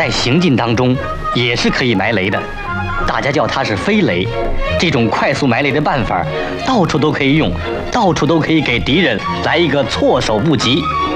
在行进当中也是可以埋雷的，大家叫它是飞雷。这种快速埋雷的办法，到处都可以用，到处都可以给敌人来一个措手不及。